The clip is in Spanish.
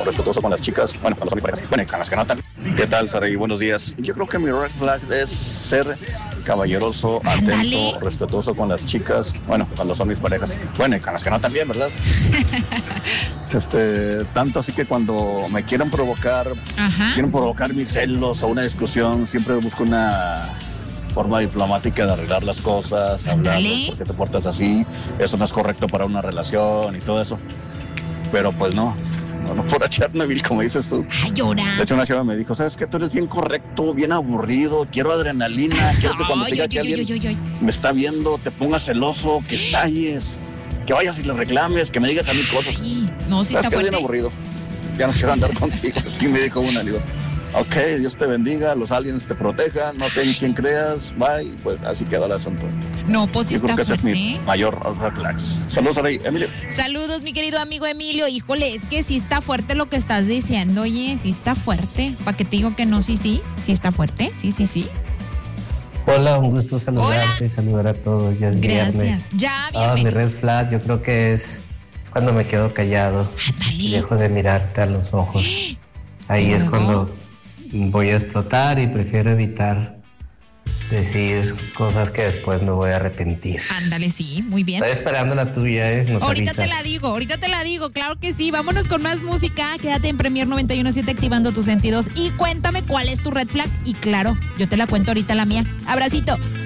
respetuoso con las chicas, bueno, cuando son mis parejas, bueno, y con las que no tan. ¿Qué tal, Saray? Buenos días. Yo creo que mi red flag es ser caballeroso, atento, respetuoso con las chicas, bueno, cuando son mis parejas, bueno, y con las que no también, ¿verdad? Tanto así que cuando me quieren provocar mis celos o una discusión, siempre busco una forma diplomática de arreglar las cosas, hablar de por qué te portas así, eso no es correcto para una relación y todo eso. Pero pues no por a Chernobyl, como dices tú. Ay, llora. De hecho, una chava me dijo, ¿sabes qué? Tú eres bien correcto, bien aburrido, quiero adrenalina, quiero que cuando te diga que alguien me está viendo, te pongas celoso, que estalles, que vayas y le reclames, que me digas a mí cosas. Ay, no, sí está fuerte. Bien aburrido. Ya no quiero andar contigo. Sí me dijo una, digo, ok, Dios te bendiga, los aliens te protejan, no sé en quién creas, bye, pues así quedó el asunto. No, pues sí está fuerte. Ese es mi mayor relax. Saludos, Saray. Emilio. Saludos, mi querido amigo Emilio. Híjole, es que sí está fuerte lo que estás diciendo, oye, sí está fuerte. ¿Para qué te digo que no? Sí está fuerte, sí. Hola, un gusto saludarte y saludar a todos, ya es viernes. Ya, viernes. Mi red flag yo creo que es cuando me quedo callado y dejo de mirarte a los ojos. Ahí es cuando voy a explotar y prefiero evitar decir cosas que después me voy a arrepentir. Ándale, sí, muy bien. Estoy esperando la tuya, Ahorita te la digo, claro que sí. Vámonos con más música. Quédate en Premier 91.7 activando tus sentidos y cuéntame cuál es tu red flag. Y claro, yo te la cuento ahorita la mía. Abracito.